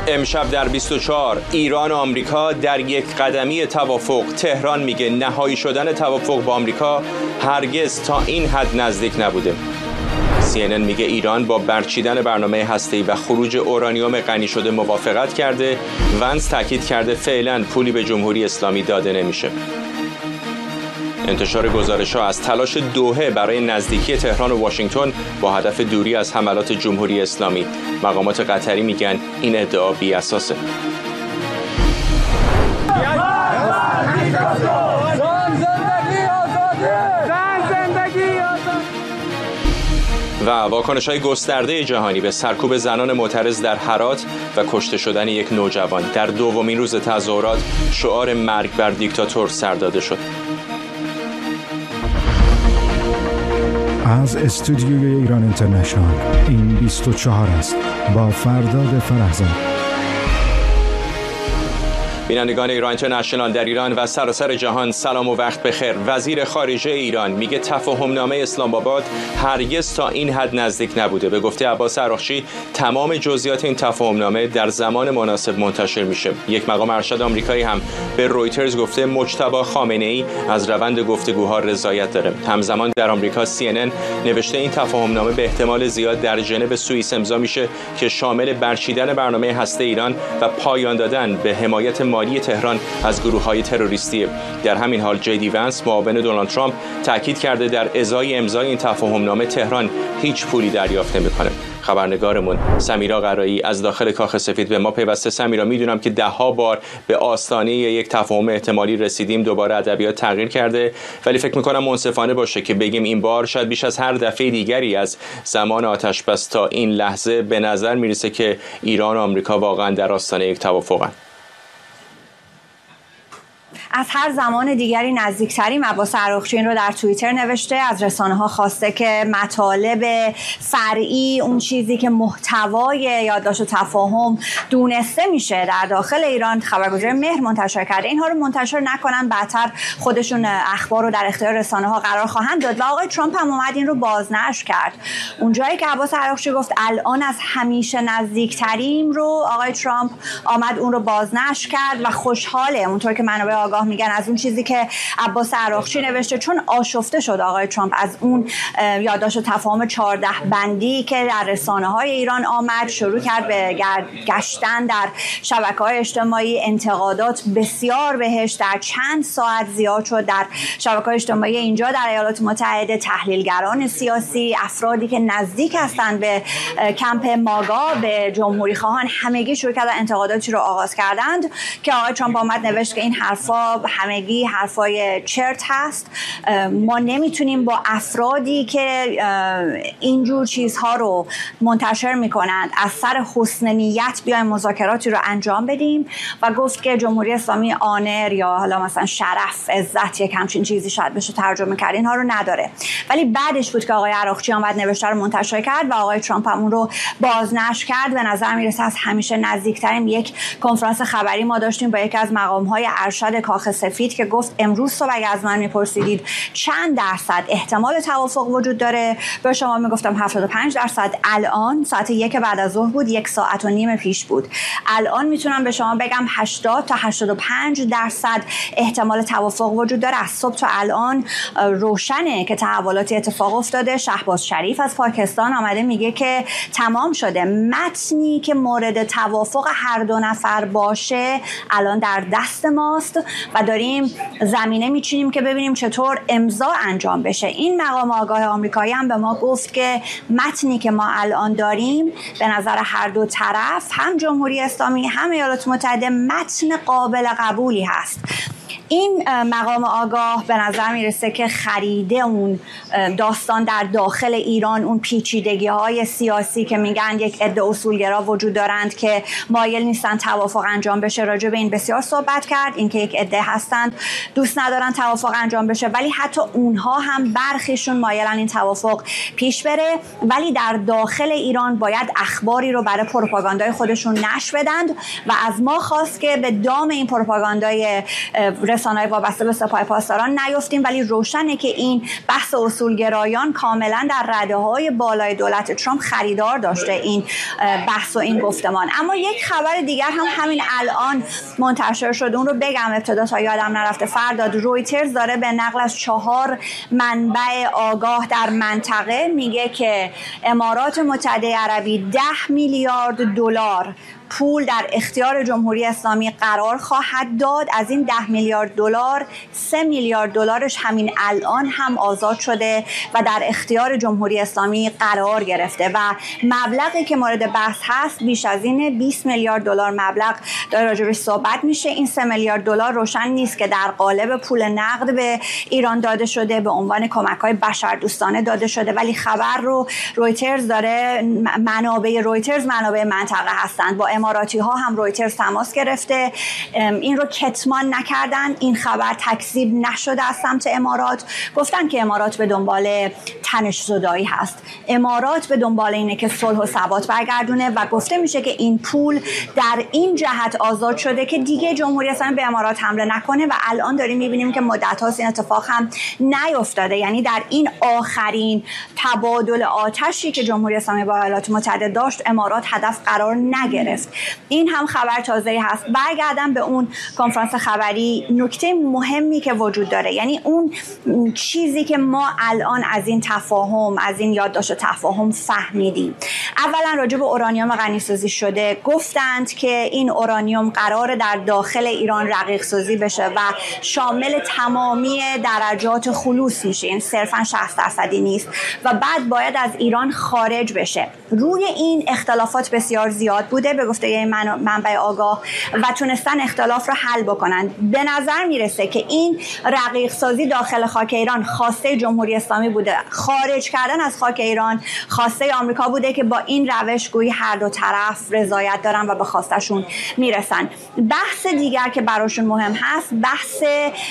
امشب در 24 ایران و آمریکا در یک قدمی توافق. تهران میگه نهایی شدن توافق با آمریکا هرگز تا این حد نزدیک نبوده. CNN میگه ایران با برچیدن برنامه هسته‌ای و خروج اورانیوم غنی شده موافقت کرده. ونس تاکید کرده فعلا پولی به جمهوری اسلامی داده نمیشه. انتشار گزارش‌ها از تلاش دوحه برای نزدیکی تهران و واشنگتن با هدف دوری از حملات جمهوری اسلامی. مقامات قطری میگن این ادعا بی اساسه. و واکنش‌های گسترده جهانی به سرکوب زنان معترض در هرات و کشته شدن یک نوجوان. در دومین روز تظاهرات شعار مرگ بر دیکتاتور سر داده شد. از استودیوی ایران اینترنشنال این 24 است با فرداد فرهزاد. بینندگان ایران اینترنشنال در ایران و سراسر جهان سلام و وقت بخیر. وزیر خارجه ایران میگه تفاهمنامه اسلام آباد هرگز تا این حد نزدیک نبوده. به گفته عباس عراقچی تمام جزئیات این تفاهمنامه در زمان مناسب منتشر میشه. یک مقام ارشد آمریکایی هم به رویترز گفته مجتبی خامنه‌ای از روند گفتگوها رضایت داره. همزمان در آمریکا CNN نوشته این تفاهمنامه به احتمال زیاد در ژنو سوئیس امضا میشه که شامل برچیدن برنامه هسته ایران و پایان دادن به حمایت مالی تهران از گروه‌های تروریستی. در همین حال جی ونس معاون دونالد ترامپ تاکید کرده در ازای امضای این تفاهمنامه تهران هیچ پولی دریافت نمی‌کنه. خبرنگارمون سمیرا قرایی از داخل کاخ سفید به ما پیوسته. سمیرا، میدونم که ده‌ها بار به آستانه یک تفاهم احتمالی رسیدیم، دوباره ادبیات تغییر کرده، ولی فکر می‌کنم منصفانه باشه که بگیم این بار شاید بیش از هر دفعه دیگری از زمان آتش‌بس تا این لحظه به نظر میرسه که ایران و آمریکا واقعا در آستانه یک توافقن. از هر زمان دیگری نزدیکتریم. عباس عراقچی این رو در توییتر نوشته. از رسانه‌ها خواسته که مطالب فرعی، اون چیزی که محتوای یادداشت تفاهم دونسته میشه در داخل ایران، خبرگزاری مهر منتشر کرده. اینها رو منتشر نکنن، بعدتر خودشون اخبار رو در اختیار رسانه‌ها قرار خواهند داد. و آقای ترامپ هم اومد این رو بازنشر کرد. اون جایی که عباس عراقچی گفت الان از همیشه نزدیکتریم رو آقای ترامپ آمد اون رو بازنشر کرد و خوشحاله، اونطور که منابع آگاه میگن، از اون چیزی که عباس عراقچی نوشته، چون آشفته شد آقای ترامپ از اون یادداشت تفاهم 14 بندی که در رسانه‌های ایران آمد، شروع کرد به گشتن در شبکه‌های اجتماعی. انتقادات بسیار بهش در چند ساعت زیاد شد در شبکه‌های اجتماعی اینجا در ایالات متحده. تحلیلگران سیاسی، افرادی که نزدیک هستند به کمپ ماگا، به جمهوری خواهان، همگی شروع کردن انتقاداتی رو آغاز کردند که آقای ترامپ آمد نوشت که این حرفا همگی حرفای چرت هست. ما نمیتونیم با افرادی که اینجور چیزها رو منتشر میکنند از سر حسن نیت بیایم مذاکراتی رو انجام بدیم. و گفت که جمهوری اسلامی آنر یا حالا مثلا شرف، عزت، یک همچین چیزی شاید بشه ترجمه کرد، اینها رو نداره. ولی بعدش بود که آقای عراقچی آمد نوشته رو منتشر کرد و آقای ترامپ هم اون رو بازنشر کرد. به نظر میرسه از همیشه نزدیکتریم. یک کنفرانس خبری ما داشتیم با یکی از مقام‌های ارشد کاخ سفید که گفت امروز صبح اگه از من میپرسیدید چند درصد احتمال توافق وجود داره، به شما میگفتم 75%. الان ساعت 1 بعد از ظهر بود، 1 ساعت و نیم پیش بود. الان میتونم به شما بگم 80 تا 85% احتمال توافق وجود داره. از صبح تا الان روشنه که تحولاتی اتفاق افتاده. شهباز شریف از پاکستان آمده میگه که تمام شده، متنی که مورد توافق هر دو نفر باشه الان در دست ماست و داریم زمینه میچینیم که ببینیم چطور امضا انجام بشه. این مقام آگاه آمریکایی هم به ما گفت که متنی که ما الان داریم به نظر هر دو طرف، هم جمهوری اسلامی هم ایالات متحده، متن قابل قبولی هست. این مقام آگاه به نظر میرسه که خریده اون داستان در داخل ایران، اون پیچیدگی‌های سیاسی که میگن یک عده اصولگرا وجود دارند که مایل نیستن توافق انجام بشه. راجع به این بسیار صحبت کرد، اینکه یک عده هستند دوست ندارن توافق انجام بشه، ولی حتی اونها هم برخیشون مایلن این توافق پیش بره، ولی در داخل ایران باید اخباری رو برای پروپاگاندای خودشون نشر بدن و از ما خواست که به دام این پروپاگاندای رسانه‌های وابسته به سپاه پاسداران نیفتیم، ولی روشنه که این بحث اصولگرایان کاملا در رده‌های بالای دولت ترامپ خریدار داشته، این بحث و این گفتمان. اما یک خبر دیگر هم همین الان منتشر شد، اون رو بگم ابتدا تا یادم نرفته. فرداد رویترز داره به نقل از 4 منبع آگاه در منطقه میگه که امارات متحده عربی 10 میلیارد دلار پول در اختیار جمهوری اسلامی قرار خواهد داد. از این 10 میلیارد دلار 3 میلیارد دلارش همین الان هم آزاد شده و در اختیار جمهوری اسلامی قرار گرفته و مبلغی که مورد بحث هست بیش از این 20 میلیارد دلار مبلغ داره راجعش صحبت میشه. این 3 میلیارد دلار روشن نیست که در قالب پول نقد به ایران داده شده، به عنوان کمک‌های بشردوستانه داده شده، ولی خبر رو رویترز داره، منابع رویترز منابع منطقه هستند، با اماراتی ها هم رویترز تماس گرفته، این رو کتمان نکردن، این خبر تکذیب نشده از سمت امارات. گفتن که امارات به دنبال تنش زدایی هست، امارات به دنبال اینه که صلح و ثبات برگردونه و گفته میشه که این پول در این جهت آزاد شده که دیگه جمهوری اسلامی به امارات حمله نکنه و الان داریم میبینیم که مدت هاست این اتفاق هم نیفتاده. یعنی در این آخرین تبادل آتشی که جمهوری اسلامی با ایالات متحده داشت امارات هدف قرار نگرفت. این هم خبر تازه‌ای هست. برگردم به اون کنفرانس خبری، نکته مهمی که وجود داره، یعنی اون چیزی که ما الان از این تفاهم، از این یادداشت تفاهم فهمیدیم. اولا راجع به اورانیوم غنی‌سازی شده، گفتند که این اورانیوم قراره در داخل ایران رقیق سازی بشه و شامل تمامی درجات خلوص میشه، این صرفا 60% نیست و بعد باید از ایران خارج بشه. روی این اختلافات بسیار زیاد بوده به گفته منبع آگاه و تونستن اختلاف رو حل بکنن. به نظر میرسه که این رقیق سازی داخل خاک ایران خواسته جمهوری اسلامی بوده، خارج کردن از خاک ایران خواسته آمریکا بوده که با این روش گویی هر دو طرف رضایت دارن و به خواستشون میرسن. بحث دیگر که براشون مهم هست بحث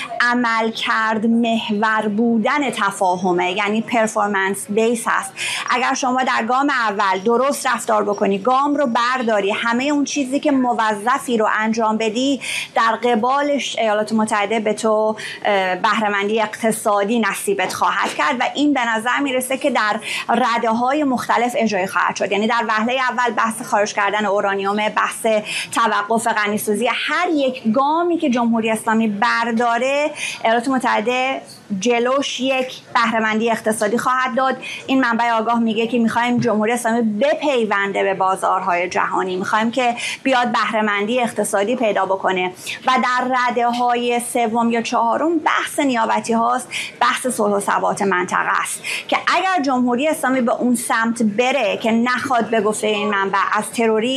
عملکرد محور بودن تفاهمه، یعنی پرفورمنس بیس هست. اگر شما در گام اول درست رفتار بکنی، گام رو برداری، همه اون چیزی که موظفی رو انجام بدی، در قبالش ایالات متحده به تو بهره‌مندی اقتصادی نصیبت خواهد کرد و این به نظر میرسه که در رده‌های مختلف اجرایی خواهد شد. یعنی در وهله اول بحث خارج کردن اورانیوم، بحث توقف غنی‌سازی، هر یک گامی که جمهوری اسلامی برداره ایالات متحده جلوش یک بهره‌مندی اقتصادی خواهد داد. این منبع آگاه میگه که میخوایم جمهوری اسلامی بپیونده به بازارهای جهانی، میخوایم که بیاد بهره‌مندی اقتصادی پیدا بکنه و در رده‌های سوم یا چهارم بحث نیابتی هاست، بحث صلح و ثبات منطقه است که اگر جمهوری اسلامی به اون سمت بره که نخواد به گفته این منبع از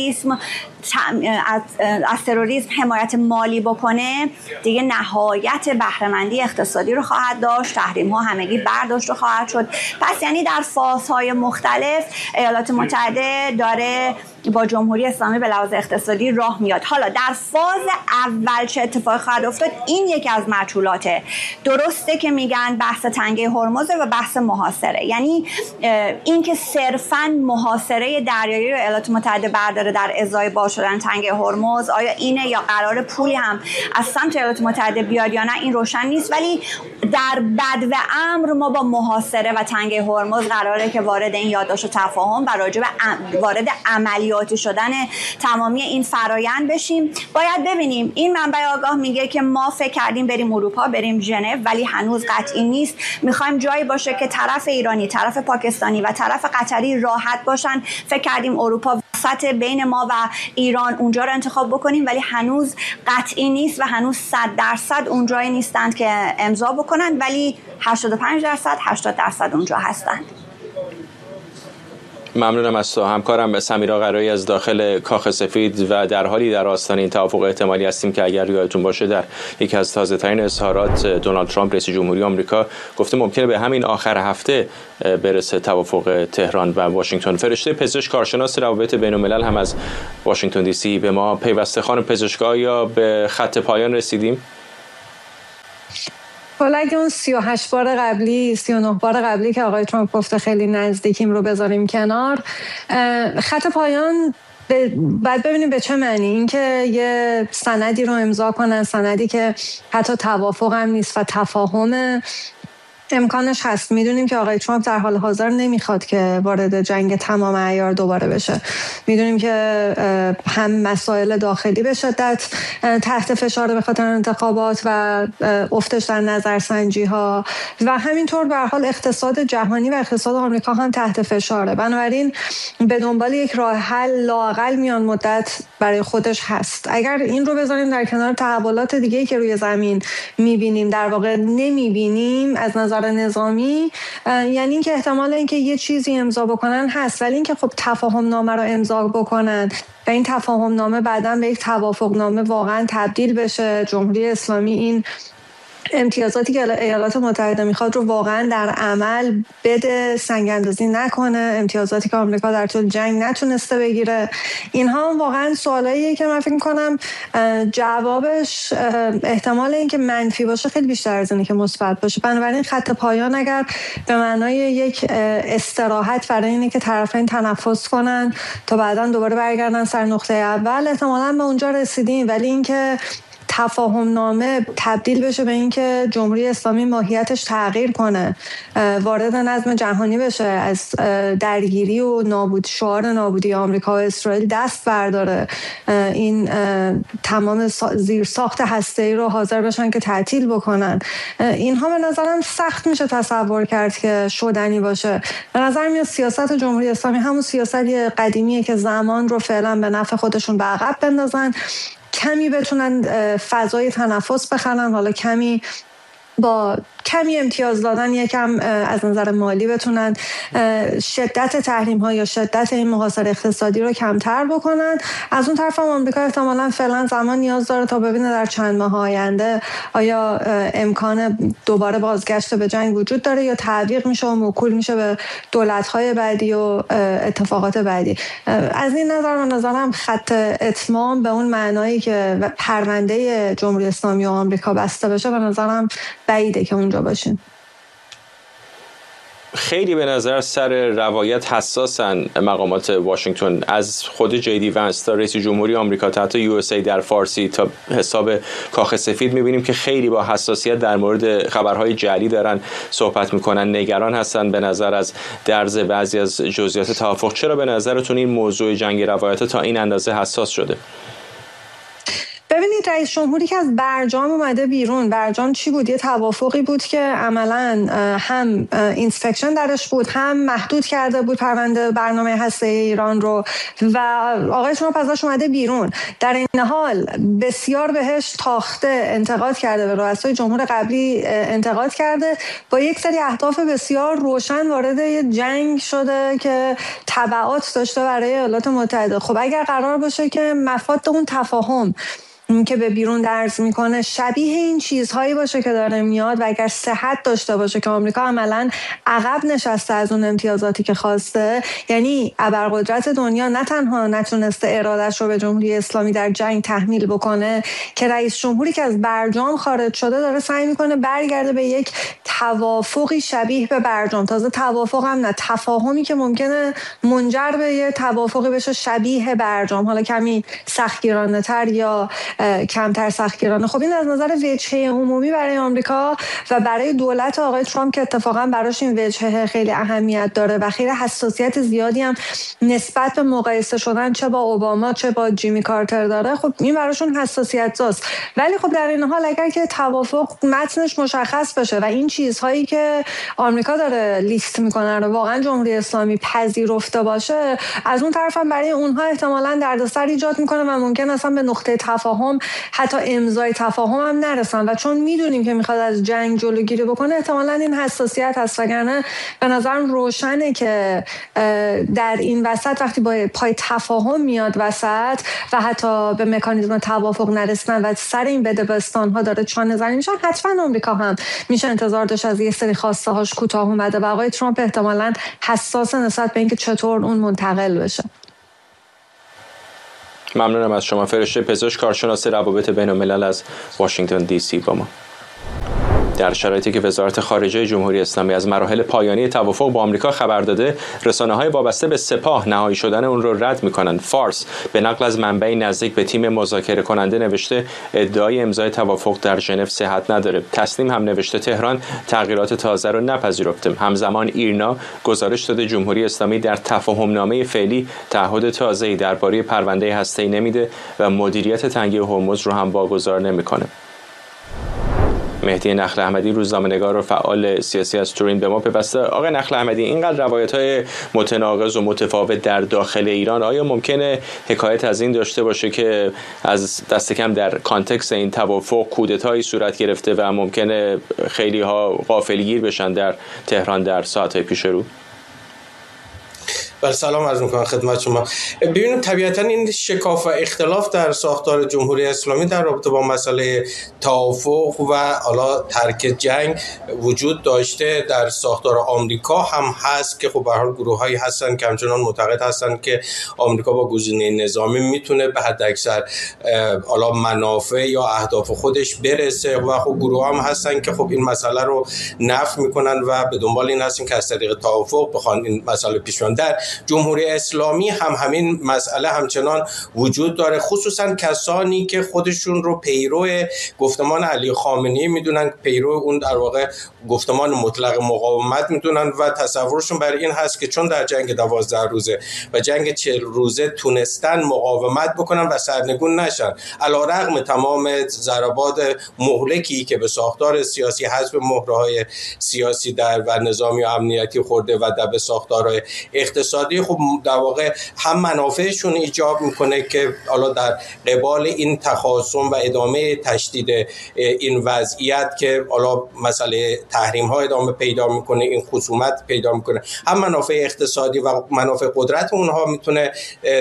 تروریسم حمایت مالی بکنه، دیگه نهایت بهره‌مندی اقتصادی رو خواهد داشت، تحریم ها همگی برداشت خواهد شد. پس یعنی در فازهای مختلف ایالات متحده داره با جمهوری اسلامی به لحاظ اقتصادی راه میاد. حالا در فاز اول چه اتفاقی خواهد افتاد، این یکی از مجهولاته. درسته که میگن بحث تنگه هرمز و بحث محاصره، یعنی اینکه صرفاً محاصره دریایی رو ایالات متحده برداره در ازای باز شدن تنگه هرمز، آیا اینه یا قرار پولی هم از سمت ایالات متحده بیاد یا نه، این روشن نیست. ولی در بدو امر ما با محاصره و تنگه هرمز قراره که وارد این یادداشت تفاهم و راجع به وارد عملیاتی شدن تمامی این فرایند بشیم. باید ببینیم. این منبع آگاه میگه که ما فکر کردیم بریم اروپا، بریم ژنو، ولی هنوز قطعی نیست. میخوایم جایی باشه که طرف ایرانی، طرف پاکستانی و طرف قطری راحت باشن. فکر کردیم اروپا وسط بین ما و ایران اونجا رو انتخاب بکنیم، ولی هنوز قطعی نیست و هنوز 100% اونجایی نیستند که امضا بکنن، ولی 85% 80% اونجا هستند. ممنونم از تو. همکارم سمیرا قرایی از داخل کاخ سفید و در حالی در آستانه این توافق احتمالی هستیم که اگر یادتون باشه در یکی از تازه‌ترین اظهارات دونالد ترامپ رئیس جمهوری آمریکا گفته ممکنه به همین آخر هفته برسه توافق تهران و واشنگتن. فرشته پزشک کارشناس روابط بین‌الملل هم از واشنگتن دی سی به ما پیوسته. خانم پزشکا، یا به خط پایان رسیدیم؟ حالا اگه اون 38 بار قبلی 39 بار قبلی که آقای ترامپ گفته خیلی نزدیکیم رو بذاریم کنار، خط پایان بعد ببینیم به چه معنی. اینکه یه سندی رو امضا کنن، سندی که حتی توافق هم نیست و تفاهم امکانش هست. میدونیم که آقای ترامپ در حال حاضر نمیخواد که وارد جنگ تمام عیار دوباره بشه. میدونیم که هم مسائل داخلی به شدت تحت فشار به خاطر انتخابات و افتش در نظرسنجی ها و همینطور به هر حال اقتصاد جهانی و اقتصاد آمریکا هم تحت فشاره. بنابراین به دنبال یک راه حل لااقل میان مدت برای خودش هست. اگر این رو بذاریم در کنار تحولات دیگه‌ای که روی زمین میبینیم، در واقع نمیبینیم از نظر نظامی، یعنی اینکه احتمال اینکه یه چیزی امضا بکنن هست، ولی اینکه خب تفاهم نامه رو امضا بکنن و این تفاهم نامه بعداً به یک توافق نامه واقعاً تبدیل بشه، جمهوری اسلامی این امتیازاتی که ایالات متحده میخواد رو واقعا در عمل بده، سنگ اندازی نکنه، امتیازاتی که آمریکا در طول جنگ نتونسته بگیره، اینها واقعا سوالاییه که من فکر میکنم جوابش احتمال اینکه منفی باشه خیلی بیشتر از اینه که مثبت باشه. بنابراین خط پایان اگر به معنای یک استراحت برای اینه که طرفین تنفس کنن تا بعداً دوباره برگردن سر نقطه اول، احتمالاً به اونجا رسیدیم. ولی اینکه تفاهم نامه تبدیل بشه به اینکه جمهوری اسلامی ماهیتش تغییر کنه، وارد نظم جهانی بشه، از درگیری و شعار نابودی آمریکا و اسرائیل دست برداره، این تمام زیرساخت هسته‌ای رو حاضر بشن که تعطیل بکنن، اینها به نظرم سخت میشه تصور کرد که شدنی باشه. به نظر میاد سیاست جمهوری اسلامی همون سیاستی قدیمیه که زمان رو فعلا به نفع خودشون به عقب بندازن، کمی بتونن فضای تنفس بخرن، حالا کمی با کمی امتیاز دادن یکم از نظر مالی بتونن شدت تحریم ها یا شدت این محاصره اقتصادی رو کمتر بکنن. از اون طرف هم آمریکا احتمالاً فعلا زمان نیاز داره تا ببینه در چند ماه آینده آیا امکان دوباره بازگشت به جنگ وجود داره یا تعویق میشه و موکول میشه به دولت‌های بعدی و اتفاقات بعدی. از این نظر من نظرم خط اتمام به اون معنایی که پرونده جمهوری اسلامی و آمریکا بسته بشه به نظرم بعیده که اونجا باشین. خیلی به نظر سر روایت حساسن مقامات واشنگتن، از خود جی دی ونس تا رئیس جمهوری آمریکا تا حتی یو اس ای در فارسی تا حساب کاخ سفید می‌بینیم که خیلی با حساسیت در مورد خبرهای جعلی دارن صحبت میکنن، نگران هستن به نظر از درز بعضی از جزئیات توافق. چرا به نظرتون این موضوع جنگ روایت تا این اندازه حساس شده؟ ببینید رئیس جمهوری که از برجام اومده بیرون، برجام چی بود؟ یه توافقی بود که عملاً هم اینسپکشن درش بود، هم محدود کرده بود پرونده برنامه هسته‌ای ایران رو و آقای ترامپ ازش اومده بیرون. در این حال بسیار بهش تاخته، انتقاد کرده، به رؤسای جمهور قبلی انتقاد کرده، با یک سری اهداف بسیار روشن وارد یه جنگ شده که تبعات داشته برای ایالات متحده. خب اگر قرار باشه که مفاد اون تفاهم که به بیرون درز میکنه شبیه این چیزهایی باشه که داره میاد و اگر صحت داشته باشه که آمریکا عملاً عقب نشسته از اون امتیازاتی که خواسته، یعنی ابرقدرت دنیا نه تنها نتونسته ارادش رو به جمهوری اسلامی در جنگ تحمیل بکنه، که رئیس جمهوری که از برجام خارج شده داره سعی میکنه برگرده به یک توافقی شبیه به برجام، تازه توافق هم نه، تفاهمی که ممکنه منجر به یه توافقی بشه شبیه برجام، حالا کمی سختگیرانه تر یا کمتر سختگیرانه. خب این از نظر وجهه عمومی برای آمریکا و برای دولت آقای ترامپ که اتفاقا براش این وجهه خیلی اهمیت داره و خیلی حساسیت زیادی هم نسبت به مقایسه شدن چه با اوباما چه با جیمی کارتر داره، خب این براشون حساسیت زاست. ولی خب در این حال اگر که توافق متنش مشخص بشه و این چیزهایی که آمریکا داره لیست میکنه رو واقعا جمهوری اسلامی پذیرفته باشه، از اون طرف هم برای اونها احتمالاً دردسر ایجاد میکنه و ممکن اصلا به نقطه تفاهم حتی امضای تفاهم هم نرسن و چون میدونیم که میخواد از جنگ جلوگیری بکنه احتمالاً این حساسیت هست. وگرنه به نظرم روشنه که در این وسط وقتی با پای تفاهم میاد وسط و حتی به مکانیزم توافق نرسن و سر این بدبستان ها داره چانه زنی میشن، حتما آمریکا هم میشه انتظار داشت از یه سری خواسته هاش کوتاه اومده و آقای ترامپ احتمالاً حساس نسبت به اینکه چطور اون منتقل بشه. ممنونم از شما. فرشته پزشک، کارشناس روابط بین الملل از واشنگتن دی سی با ما. در شرایطی که وزارت خارجه جمهوری اسلامی از مراحل پایانی توافق با آمریکا خبر داده، رسانه‌های وابسته به سپاه نهایی شدن اون رو رد می‌کنند. فارس به نقل از منبعی نزدیک به تیم مذاکره کننده نوشته ادعای امضای توافق در ژنو صحت نداره. تسنیم هم نوشته تهران تغییرات تازه رو نپذیرفته. همزمان ایرنا گزارش داده جمهوری اسلامی در تفاهم‌نامه فعلی تعهد تازه‌ای درباره پرونده هسته‌ای نمیده و مدیریت تنگه هرمز رو هم واگذار نمی‌کنه. مهدی نخل احمدی، روزنامه‌نگار و فعال سیاسی از تورین به ما پیوسته. آقای نخل احمدی، اینقدر روایت‌های متناقض و متفاوت در داخل ایران، آیا ممکنه حکایت از این داشته باشه که از دست کم در کانتکست این توافق کودتایی صورت گرفته و ممکنه خیلی‌ها غافلگیر بشن در تهران در ساعت‌های پیش رو؟ بله، سلام عرض می‌کنم خدمت شما. ببینید طبیعتاً این شکاف و اختلاف در ساختار جمهوری اسلامی در رابطه با مسئله توافق و حالا ترک جنگ وجود داشته. در ساختار آمریکا هم هست که خب به هر حال گروه‌هایی هستن که همچنان معتقد هستن که آمریکا با گزینه نظامی میتونه به حداکثر حالا منافع یا اهداف خودش برسه و خب گروه هم هستن که خب این مسئله رو نفی میکنن و به دنبال این هستن که از طریق توافق بخوان این مسئله پیش ببرن. در جمهوری اسلامی هم همین مسئله همچنان وجود داره، خصوصا کسانی که خودشون رو پیرو گفتمان علی خامنه‌ای میدونن، پیرو اون در واقع گفتمان مطلق مقاومت میدونن و تصورشون بر این هست که چون در جنگ 12 روزه و جنگ 40 روزه تونستن مقاومت بکنن و سرنگون نشن، علیرغم تمام ضربات مهلکی که به ساختار سیاسی حزب مهرهای سیاسی در و نظامی و امنیتی خورده و در به ساختارهای اقتصادی، خب در واقع هم منافعشون ایجاب میکنه که حالا در قبال این تخاصم و ادامه تشدید این وضعیت که حالا مسئله تحریم ها ادامه پیدا میکنه، این خصومت پیدا میکنه، هم منافع اقتصادی و منافع قدرت اونها میتونه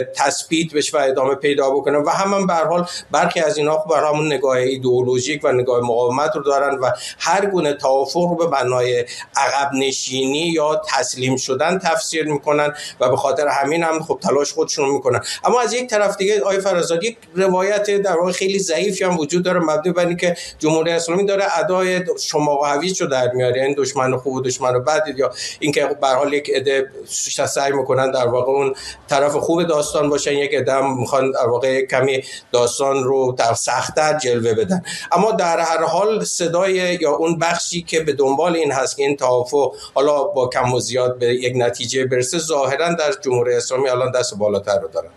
تثبیت بشه و ادامه پیدا بکنه و هم به هر حال برخی از اینها خب بر همون نگاه ایدئولوژیک و نگاه مقاومت رو دارن و هر گونه توافق رو به معنای عقب نشینی یا تسلیم شدن تفسیر میکنن و به خاطر همین هم خب تلاش خودشون میکنن. اما از یک طرف دیگه آقای فرزاد، یک روایت در واقع خیلی ضعیفی هم وجود داره مبنی بر اینکه جمهوری اسلامی داره ادای شما و هویج رو در میاره، این دشمن خوب و دشمن بد، یا اینکه به هر حال یک عده سعی میکنن در واقع اون طرف خوب داستان باشن، یک عده هم میخوان در واقع کمی داستان رو در سخت‌تر جلوه بدن. اما در هر حال صدای یا اون بخشی که به دنبال این هست که این توافق حالا با کم و زیاد به یک نتیجه برسه، ظاهراً در جمهوری اسلامی الان دست بالاتر رو دارن.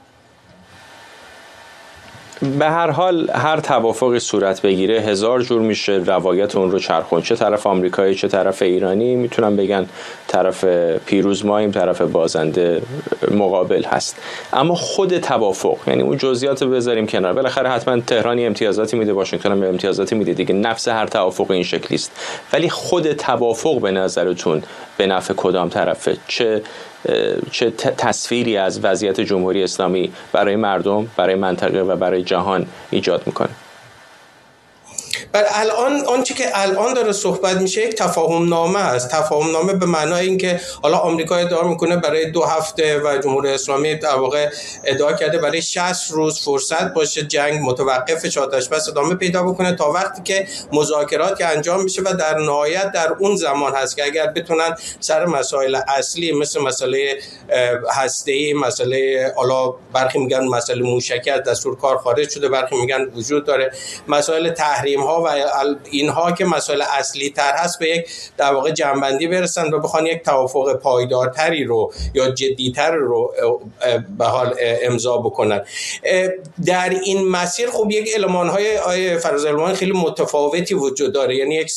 به هر حال هر توافقی صورت بگیره هزار جور میشه روایت اون رو چرخون، چه طرف آمریکایی چه طرف ایرانی میتونن بگن طرف پیروز ماییم، طرف بازنده مقابل هست. اما خود توافق، یعنی اون جزئیات رو بذاریم کنار، بالاخره حتما تهرانی امتیازاتی میده، واشنگتن هم امتیازاتی میده دیگه، نفس هر توافق این شکلی است. ولی خود توافق به نظرتون به نفع کدام طرفه؟ چه تصویری از وضعیت جمهوری اسلامی برای مردم، برای منطقه و برای جهان ایجاد میکنه؟ بله، الان آنچه که الان داره صحبت میشه یک تفاهم نامه است. تفاهم نامه به معنای اینکه حالا آمریکا ادعا میکنه برای 2 هفته و جمهوری اسلامی در واقع ادعا کرده برای 60 روز فرصت باشه جنگ متوقف شه، آتش بس ادامه پیدا بکنه تا وقتی که مذاکرات که انجام میشه و در نهایت در اون زمان هست که اگر بتونن سر مسائل اصلی مثل مسئله هسته‌ای، مسئله حالا برخی میگن مسئله موشکی از دستور کار خارج شده، برخی میگن وجود داره، مسائل تحریم ها و اینها که مسائل اصلی تر هست، به یک در واقع جنبندی برسن و بخوان یک توافق پایدارتری رو یا جدیتر رو به حال امضا بکنن. در این مسیر خب یک المان‌های آیه فرزلمان خیلی متفاوتی وجود داره، یعنی یک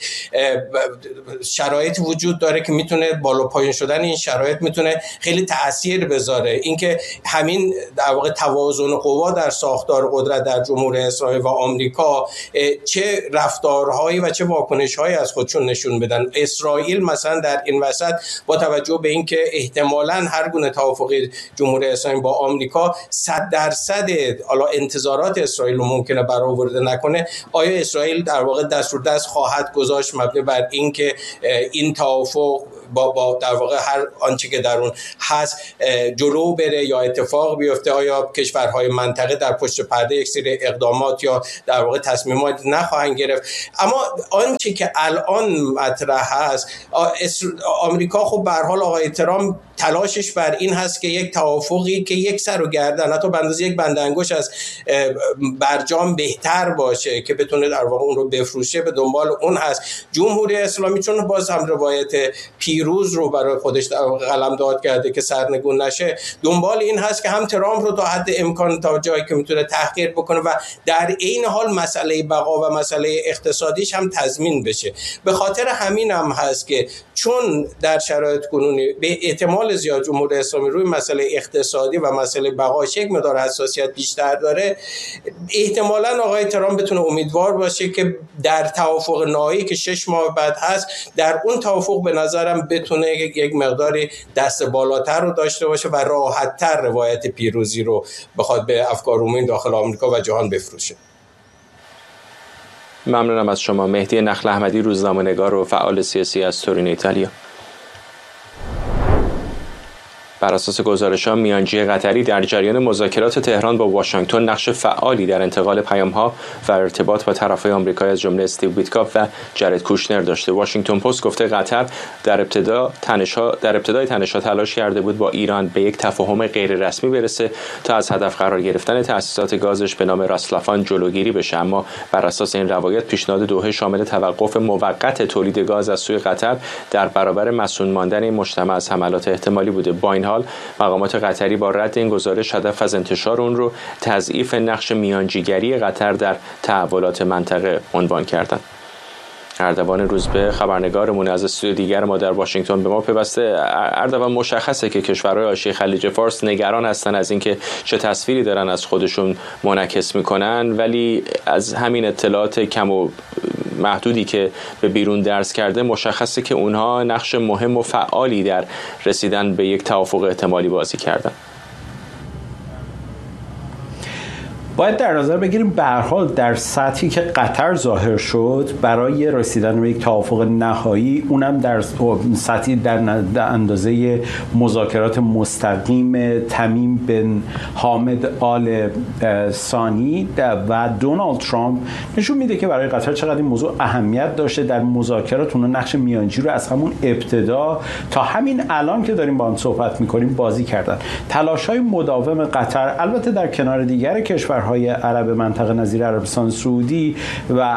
شرایط وجود داره که میتونه بالا پایین شدن این شرایط میتونه خیلی تأثیر بذاره. اینکه همین در واقع توازن قوا در ساختار قدرت در جمهوری اسلامی و آمریکا چه رفتارهایی و چه واکنش‌هایی از خودشون نشون بدن. اسرائیل مثلا در این وسط با توجه به اینکه احتمالاً هر گونه توافقی جمهوری اسلامی با آمریکا 100% حالا انتظارات اسرائیل رو ممکنه برآورده نکنه، آیا اسرائیل در واقع دست رو دست خواهد گذاشت مبنی بر اینکه این توافق با در واقع هر آنچه که در اون هست جلو بره یا اتفاق بیفته. آیا کشورهای منطقه در پشت پرده یک سری اقدامات یا در واقع تصمیمات نخواهند گرفت؟ اما آنچه که الان مطرح هست، آمریکا خب به هر حال آقای ترامپ تلاشش بر این هست که یک توافقی که یک سر و گردن حتی به اندازه یک بند انگشت از برجام بهتر باشه که بتونه در واقع اون رو بفروشه، به دنبال اون هست. جمهوری اسلامی چون باز هم روایت پیروز رو برای خودش قلمداد کرده که سرنگون نشه، دنبال این هست که هم ترامپ رو تا حد امکان تا جایی که میتونه تحقیر بکنه و در این حال مسئله بقا و مسئله اقتصادیش هم تضمین بشه. به خاطر همین هم هست که چون در شرایط کنونی به احتمال زیاد جمهوری اسلامی روی مسئله اقتصادی و مسئله بقاش یک مقدار حساسیت بیشتر داره، احتمالاً آقای ترامپ بتونه امیدوار باشه که در توافق نهایی که 6 ماه بعد هست، در اون توافق به نظرم بتونه یک مقداری دست بالاتر رو داشته باشه و راحت‌تر روایت پیروزی رو بخواد به افکار داخل آمریکا و جهان بفروشه. ممنونم از شما. مهدی نخل احمدی، روزنامه‌نگار و فعال سیاسی از تورینو، ایتالیا. بر اساس گزارش‌ها، میانجی قطری در جریان مذاکرات تهران با واشنگتن نقش فعالی در انتقال پیام‌ها و ارتباط با طرف‌های آمریکایی از جمله استیو ویتکاف و جرد کوشنر داشته. واشنگتن پست گفته قطر در ابتدای تنش‌ها تلاش کرده بود با ایران به یک تفاهم غیررسمی برسه تا از هدف قرار گرفتن تأسیسات گازش به نام راسلافان جلوگیری بشه، اما بر اساس این روایت پیشنهاد دوحه شامل توقف موقت تولید گاز از سوی قطر در برابر مسئول ماندن این مجتمع از حملات احتمالی بوده. با این حال مقامات قطری با رد این گزارش هدف از انتشار اون رو تضعیف نقش میانجیگری قطر در تحولات منطقه عنوان کردند. اردوان روزبه، خبرنگارمون از استودیو دیگر ما در واشنگتن، به ما پیوسته. اردوان، مشخصه که کشورهای حاشیه خلیج فارس نگران هستن از اینکه چه تصویری دارن از خودشون منعکس میکنن، ولی از همین اطلاعات کم و محدودی که به بیرون درز کرده مشخصه که اونها نقش مهم و فعالی در رسیدن به یک توافق احتمالی بازی کردن. باید در نظر بگیریم به هر حال در سطحی که قطر ظاهر شد برای رسیدن به یک توافق نهایی، اونم در سطحی در اندازه مذاکرات مستقیم تمیم بن حامد آل ثانی و دونالد ترامپ نشون میده که برای قطر چقدر این موضوع اهمیت داشته. در مذاکرات اون نقش میانجی رو از همون ابتدا تا همین الان که داریم با هم صحبت میکنیم بازی کردن. تلاش‌های مداوم قطر، البته در کنار دیگر کشورهای عرب منطقه نظیر عربستان سعودی و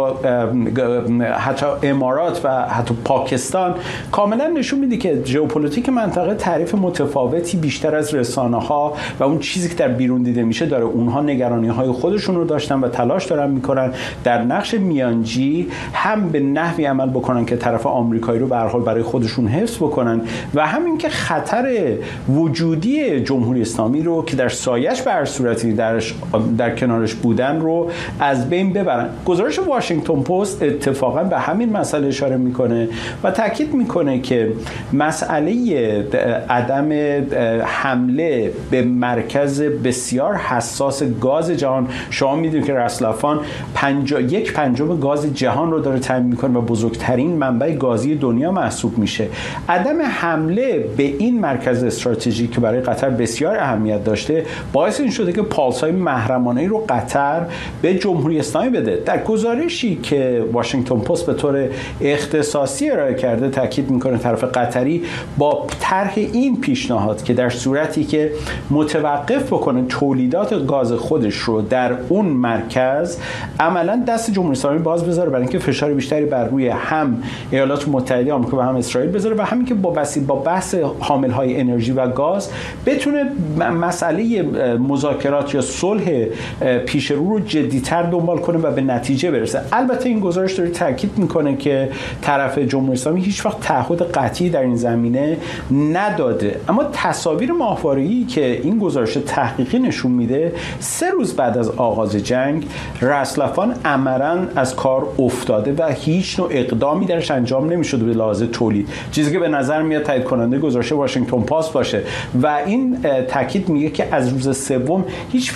حتی امارات و حتی پاکستان، کاملا نشون میده که ژئوپلیتیک منطقه تعریف متفاوتی بیشتر از رسانه‌ها و اون چیزی که در بیرون دیده میشه داره. اونها نگرانی‌های خودشون رو داشتن و تلاش دارن میکنن در نقش میانجی هم به نحوی عمل بکنن که طرف آمریکایی رو به هر حال برای خودشون حفظ بکنن و همین که خطر وجودی جمهوری اسلامی رو که در سایش به هر صورتی در کنارش بودن رو از بین ببرن. گزارش واشنگتن پست اتفاقا به همین مسئله اشاره میکنه و تاکید میکنه که مسئله عدم حمله به مرکز بسیار حساس گاز جهان، شما میدونید که راسلافان 1/5 گاز جهان رو داره تامین میکنه و بزرگترین منبع گازی دنیا محسوب میشه. عدم حمله به این مرکز استراتژیک که برای قطر بسیار اهمیت داشته باعث این شده که پالس‌های محرمانه‌ای رو قطر به جمهوری اسلامی بده. در گزارشی که واشنگتن پست به طور اختصاصی ارائه کرده تاکید میکنه طرف قطری با طرح این پیشنهاد که در صورتی که متوقف بکنه تولیدات گاز خودش رو در اون مرکز، عملا دست جمهوری اسلامی باز بذاره برای اینکه فشار بیشتری بر روی هم ایالات متحده آمریکا و هم اسرائیل بذاره و همین که با بحث حامل‌های انرژی و گاز بتونه مسئله مذاکرات یا صلح پیش رو جدی‌تر دنبال کنه و به نتیجه برسه. البته این گزارش داره تاکید میکنه که طرف جمهوری اسلامی هیچ وقت تعهد قطعی در این زمینه نداده، اما تصاویر ماهواره‌ای که این گزارش تحقیقی نشون میده 3 روز بعد از آغاز جنگ راسلافان عملاً از کار افتاده و هیچ نوع اقدامی درش انجام نمیشده به لحاظ تولید، چیزی که به نظر میاد تایید کننده گزارش واشنگتن پست باشه و این تاکید میگه که از روز سوم هیچ فعالیتی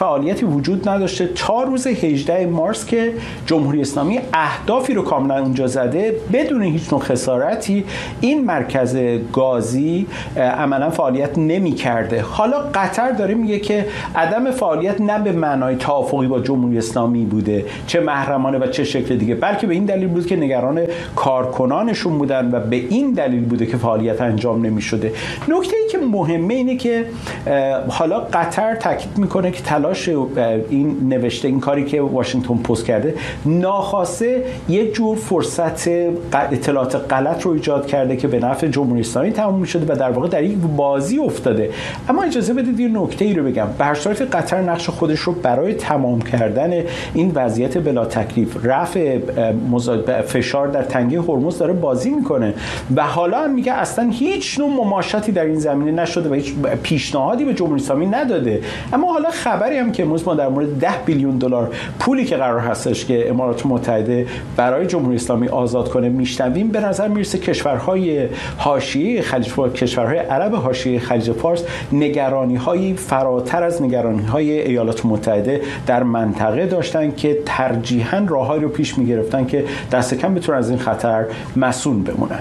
وجود نداشته تا روز 18 مارس که جمهوری اسلامی اهدافی رو کاملا اونجا زده بدون هیچ نوع خسارتی این مرکز گازی عملا فعالیت نمی‌کرده. حالا قطر داره میگه که عدم فعالیت نه به معنای توافقی با جمهوری اسلامی بوده، چه محرمانه و چه شکل دیگه، بلکه به این دلیل بود که نگران کارکنانشون بودن و به این دلیل بوده که فعالیت انجام نمی‌شده. نکته‌ای که مهمه اینه که حالا قطر تاکید میکنه که تلاش این نوشته، این کاری که واشنگتن پست کرده ناخواسته یک جور فرصت اطلاعات غلط رو ایجاد کرده که به نفع جمهوری اسلامی تموم شده و در واقع در یک بازی افتاده. اما اجازه بدید یه نکته‌ای رو بگم. به هر صورت قطر نقش خودش رو برای تمام کردن این وضعیت بلا تکلیف، رفع فشار در تنگه هرمز داره بازی میکنه و حالا هم میگه اصلا هیچ نوع مماشاتی در این زمینه نشده و هیچ پیشنهادی به جمهوری اسلامی نداده. اما حالا خبری هم که امروز ما در مورد 10 بیلیون دلار پولی که قرار هستش که امارات متحده برای جمهوری اسلامی آزاد کنه میشنویم، به نظر میرسه کشورهای حاشیه خلیج فارس، کشورهای عرب حاشیه خلیج فارس نگرانی‌های فراتر از نگرانی‌های ایالات متحده در منطقه داشتن که ترجیحاً راههایی رو پیش می‌گرفتن که دست کم بتونن از این خطر مصون بمونن.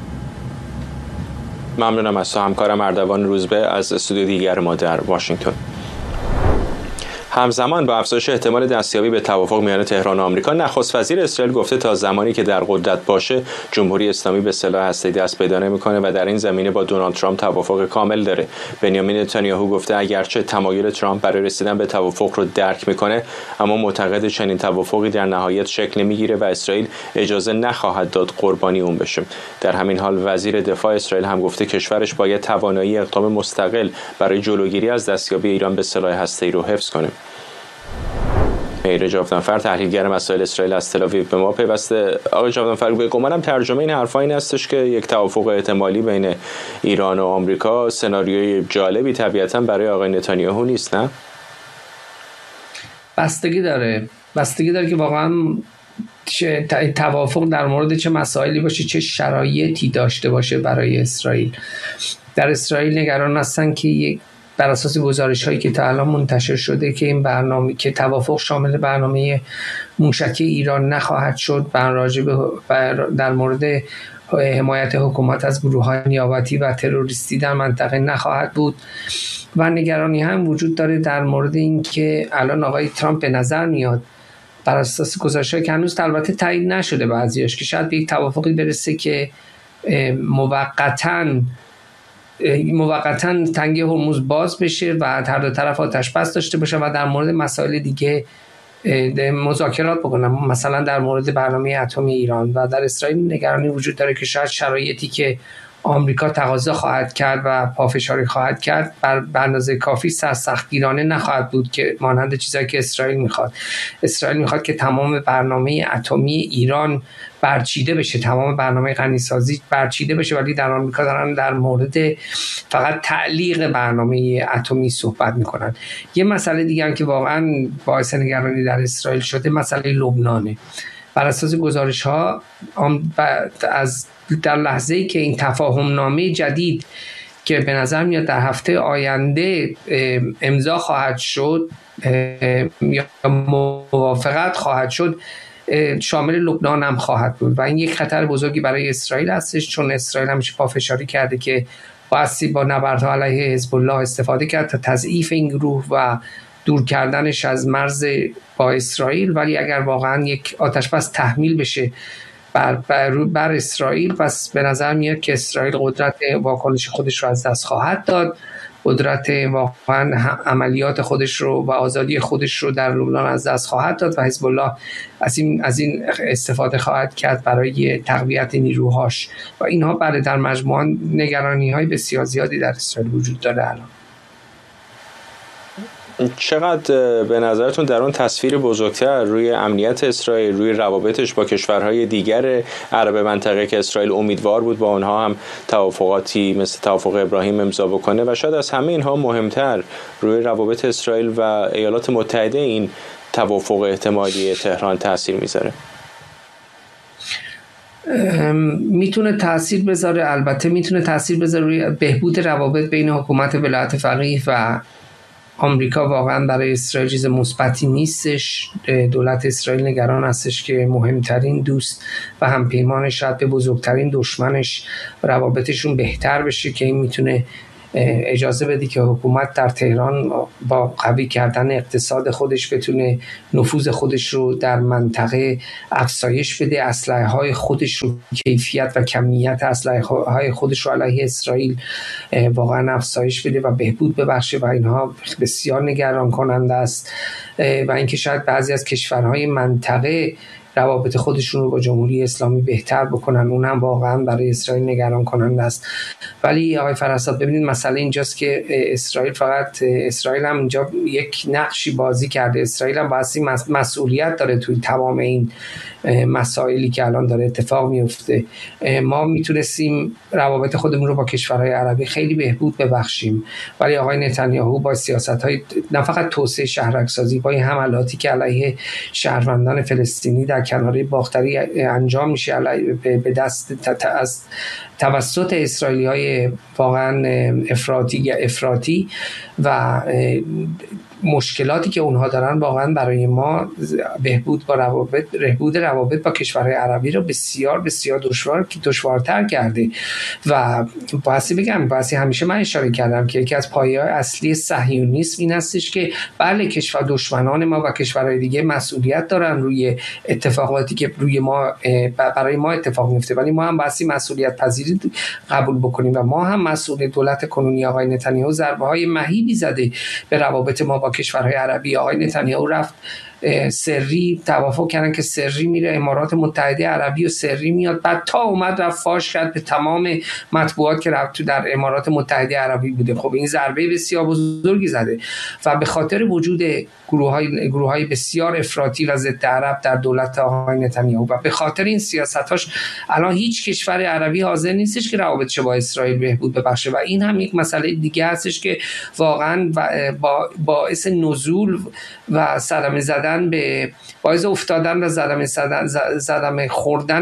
ممنونم از همکارم اردوان روزبه از استودیو دیگر ما در واشنگتن. همزمان با افزایش احتمال دستیابی به توافق میان تهران و آمریکا، نخست وزیر اسرائیل گفته تا زمانی که در قدرت باشه جمهوری اسلامی به سلاح هسته‌ای دست پیدا نمی‌کنه و در این زمینه با دونالد ترامپ توافق کامل داره. بنیامین نتانیاهو گفته اگرچه تمایل ترامپ برای رسیدن به توافق رو درک می‌کنه، اما معتقد چنین توافقی در نهایت شکل نمی‌گیره و اسرائیل اجازه نخواهد داد قربانی اون بشه. در همین حال وزیر دفاع اسرائیل هم گفته کشورش باید توانایی اقدام مستقل برای جلوگیری از دستیابی ایران به سلاح هسته‌ای رو حفظ کنه. مهیر جاودانفر تحلیلگر مسائل اسرائیل از تل‌آویو به ما پیوسته. آقای جاودانفر، به گمانم ترجمه این حرفا این هستش که یک توافق احتمالی بین ایران و آمریکا سناریوی جالبی طبیعتاً برای آقای نتانیاهو نیست، نه؟ بستگی داره که واقعاً توافق در مورد چه مسائلی باشه، چه شرایطی داشته باشه برای اسرائیل. در اسرائیل نگران هستن که بر اساس گزارش‌هایی که تا الان منتشر شده که این برنامه که توافق شامل برنامه موشکی ایران نخواهد شد، در مورد حمایت حکومت از گروه‌های نیابتی و تروریستی در منطقه نخواهد بود و نگرانی هم وجود داره در مورد این که الان آقای ترامپ به نظر میاد بر اساس گزارش‌هایی که هنوز البته تایید نشده بعضیاش که شاید به یک توافقی برسه که موقتاً تنگه هرمز باز بشه و هر دو طرف آتش بس داشته باشه و در مورد مسائل دیگه مذاکرات بکنن، مثلا در مورد برنامه اتمی ایران. و در اسرائیل نگرانی وجود داره که شاید شرایطی که آمریکا تقاضا خواهد کرد و پافشاری خواهد کرد به اندازه کافی سختگیرانه نخواهد بود که مانند چیزایی که اسرائیل میخواد. اسرائیل میخواد که تمام برنامه اتمی ایران برچیده بشه، تمام برنامه غنیسازی برچیده بشه، ولی در آمریکا دارن در مورد فقط تعلیق برنامه اتمی صحبت میکنن. یه مسئله دیگه هم که واقعا باعث نگرانی در اسرائیل شده مسئله لبنانه. بر اساس گزارش‌ها در لحظه‌ای که این تفاهم نامه جدید که به نظر میاد در هفته آینده امضا خواهد شد یا موافقت خواهد شد، شامل لبنان هم خواهد بود و این یک خطر بزرگی برای اسرائیل هستش، چون اسرائیل همیشه پافشاری کرده که بایستی با نبردها علیه حزب الله استفاده کرد تا تضعیف این گروه و دور کردنش از مرز با اسرائیل. ولی اگر واقعا یک آتش بس تحمیل بشه بر اسرائیل، پس به نظر میاد که اسرائیل قدرت واکنش خودش رو از دست خواهد داد، قدرت واقعا عملیات خودش رو و آزادی خودش رو در لبنان از دست خواهد داد و حزب الله از این استفاده خواهد کرد برای تقویت نیروهاش و اینها بعد در مجموعاً نگرانی‌های بسیار زیادی در اسرائیل وجود داره. الان چقدر به نظرتون در اون تصویر بزرگتر روی امنیت اسرائیل، روی روابطش با کشورهای دیگر عرب منطقه که اسرائیل امیدوار بود با اونها هم توافقاتی مثل توافق ابراهیم امضا بکنه و شاید از همه اینها مهمتر روی روابط اسرائیل و ایالات متحده این توافق احتمالی تهران تاثیر میذاره؟ میتونه تاثیر بذاره، البته میتونه تاثیر بذاره روی بهبود روابط بین حکومت ولایت فقیه و آمریکا واقعا برای اسرائیل چیز مثبتی نیستش. دولت اسرائیل نگران هستش که مهمترین دوست و همپیمانش شاید به بزرگترین دشمنش روابطشون بهتر بشه، که این میتونه اجازه بدی که حکومت در تهران با قوی کردن اقتصاد خودش بتونه نفوذ خودش رو در منطقه افزایش بده، اسلحه‌های خودش رو، کیفیت و کمیت اسلحه‌های خودش رو علیه اسرائیل واقعا افزایش بده و بهبود ببخشه و اینها بسیار نگران کننده است. و اینکه شاید بعضی از کشورهای منطقه روابط خودشون رو با جمهوری اسلامی بهتر بکنن، اون هم واقعا برای اسرائیل نگران کننده است. ولی آقای فرستاد ببینید مسئله اینجاست که اسرائیل هم اینجا یک نقشی بازی کرده. اسرائیل هم باعثی مسئولیت داره توی تمام این مسائلی که الان داره اتفاق میفته. ما میتونستیم روابط خودمون رو با کشورهای عربی خیلی بهبود ببخشیم، ولی آقای نتانیاهو با سیاست‌های نه فقط توسعه شهرک‌سازی، با این حملاتی که علیه شهروندان فلسطینی در کناره باختری انجام میشه به دست از توسط اسرائیلی‌های واقعا افراطی و مشکلاتی که اونها دارن واقعا برای ما بهبود روابط با کشورهای عربی رو بسیار بسیار دشوارتر کرده. و باعثی همیشه من اشاره کردم که یکی از پایه‌های اصلی صهیونیسم این هستش که بله کشور دشمنان ما و کشورهای دیگه مسئولیت دارن روی اتفاقاتی که روی ما برای ما اتفاق میفته، ولی ما هم باعثی مسئولیت پذیری قبول بکنیم و ما هم مسئول. دولت کنونی آقای نتانیاهو ضربه‌های مهیبی زده به روابط ما با کشورهای عربی. آقای نتانیاهو رفت سری توافق کردن که سری میره امارات متحده عربی و سری میاد، بعد تا اومد رفت فاش کرد به تمام مطبوعات که رفت تو در امارات متحده عربی بوده. خب این ضربه بسیار بزرگی زده و به خاطر وجود گروه‌های بسیار افراطی و ضد عرب در دولت آقای نتانیاهو و به خاطر این سیاستاش الان هیچ کشور عربی حاضر نیستش که روابطش با اسرائیل بهبود ببخشه و این هم یک مسئله دیگه هستش که واقعا باعث نزول و صدمه زدن باعث افتادن و صدمه خوردن